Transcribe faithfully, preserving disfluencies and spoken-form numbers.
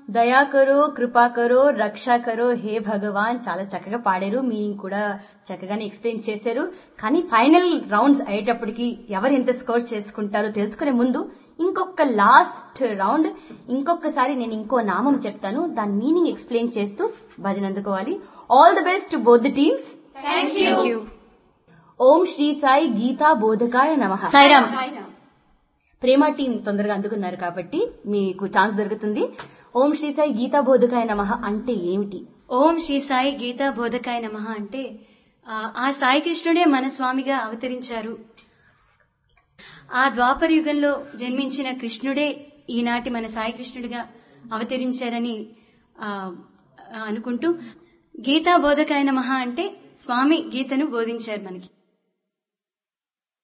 దయా కరో కృపా కరో రక్షా కరో హే భగవాన్. చాలా చక్కగా పాడారు, మీ కూడా చక్కగానే ఎక్స్ప్లెయిన్ చేశారు. కానీ ఫైనల్ రౌండ్స్ అయ్యేటప్పటికి ఎవరు ఎంత స్కోర్ చేసుకుంటారో తెలుసుకునే ముందు ఇంకొక లాస్ట్ రౌండ్ ఇంకొకసారి నేను ఇంకో నామం చెప్తాను, దాని మీనింగ్ ఎక్స్ప్లెయిన్ చేస్తూ భజన అందుకోవాలి. All the best to both the teams. Thank you. ఓం శ్రీ సాయి గీతా బోధకాయ నమః. సాయిరామ్. ప్రేమ టీం తొందరగా అందుకున్నారు కాబట్టి మీకు ఛాన్స్ దొరుకుతుంది. ఓం శ్రీ సాయి గీతా బోధకాయ నమః అంటే ఏమిటి? ఓం శ్రీ సాయి గీతా బోధకాయ నమః అంటే ఆ సాయి కృష్ణుడే మన స్వామిగా అవతరించారు. ఆ ద్వాపర యుగంలో జన్మించిన కృష్ణుడే ఈనాటి మన సాయి కృష్ణుడిగా అవతరించారని అనుకుంటూ, గీతా బోధకాయ నమః అంటే స్వామి గీతను బోధించారు మనకి.